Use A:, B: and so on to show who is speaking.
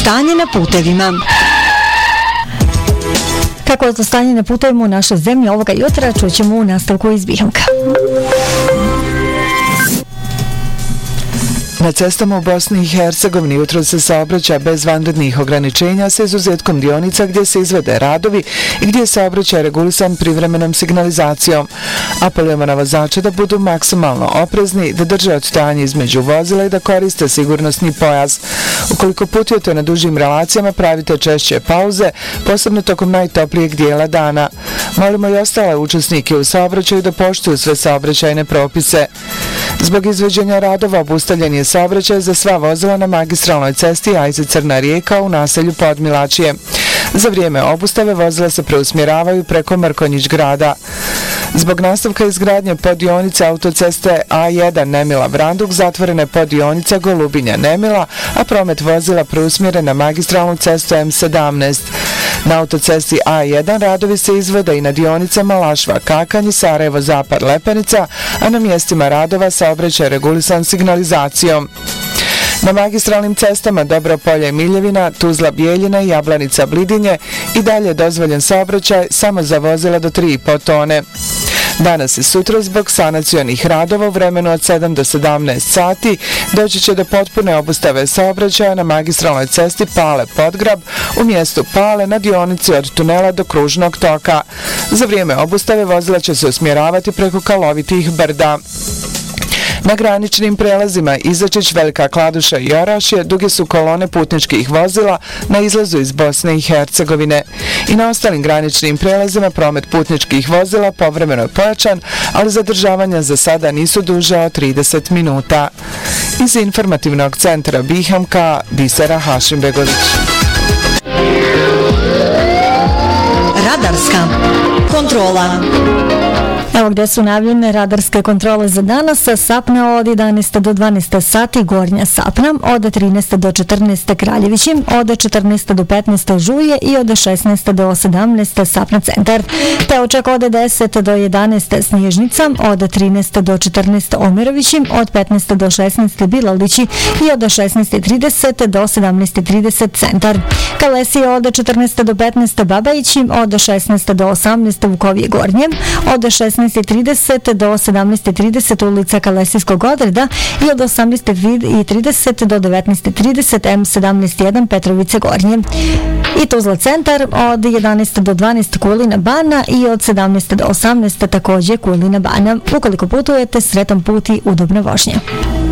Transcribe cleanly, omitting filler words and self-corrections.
A: Stanje na putevima. Kako je to stanje na putevima u našoj zemlji ovoga jutra, čućemo u nastavku iz Bihamka.
B: Na cestama u Bosni i Hercegovini jutro se saobraća bez vanrednih ograničenja sa izuzetkom dionica gdje se izvode radovi i gdje je saobraćaj regulisan privremenom signalizacijom. Apelujemo na vozače da budu maksimalno oprezni, da drže odstojanje između vozila i da koriste sigurnosni pojas. Ukoliko putujete na dužim relacijama, pravite češće pauze, posebno tokom najtoplijeg dijela dana. Molimo i ostale učesnike u saobraćaju da poštuju sve saobraćajne propise. Zbog izvođenja radova obustavljen je saobraćaj za sva vozila na magistralnoj cesti Ajze-Crna Rijeka u naselju Podmilačije. Za vrijeme obustave vozila se preusmjeravaju preko Mrkonjić grada. Zbog nastavka izgradnje poddionice autoceste A1 Nemila-Vranduk zatvorena je poddionica Golubinja-Nemila, a promet vozila preusmjeren na magistralnu cestu M17. Na autocesti A1 radovi se izvode i na dionicama Lašva-Kakanj i Sarajevo-Zapad-Lepenica, a na mjestima radova saobraćaj regulisan signalizacijom. Na magistralnim cestama Dobropolje-Miljevina, Tuzla-Bijeljina i Jablanica-Blidinje i dalje je dozvoljen saobraćaj samo za vozila do 3,5 tone. Danas i sutra zbog sanacionih radova u vremenu od 7 do 17 sati doći će do potpune obustave saobraćaja na magistralnoj cesti Pale-Podgrab u mjestu Pale na dionici od tunela do Kružnog toka. Za vrijeme obustave vozila će se usmjeravati preko Kalovitih brda. Na graničnim prelazima Izačić, Velika Kladuša i Orašje duge su kolone putničkih vozila na izlazu iz Bosne i Hercegovine. I na ostalim graničnim prelazima promet putničkih vozila povremeno je pojačan, ali zadržavanja za sada nisu duže od 30 minuta. Iz informativnog centra Bihamka, Bisera Hašimbegović.
A: Radarska kontrola. Evo gdje su najavljene radarske kontrole za danas. Sapna od 11 do 12 sati, Gornja Sapna, od 13 do 14 Kraljevići, od 14 do 15 Žuje i od 16 do 17 Sapna centar. Te očak od 10 do 11 Snježnica, od 13 do 14 Omerovići, od 15 do 16 Bilalići i od 16.30 do 17.30 centar. Kalesije od 14 do 15 Babajići, od 16 do 18 Vukovije Gornje, od 16.30 do 17.30 ulica Kalesijskog odreda i od 18.30 do 19.30 M17.1 Petrovice Gornje. I Tuzla centar od 11 do 12 Kulina Bana i od 17 do 18 također Kulina Bana. Ukoliko putujete, sretan put i udobne vožnje.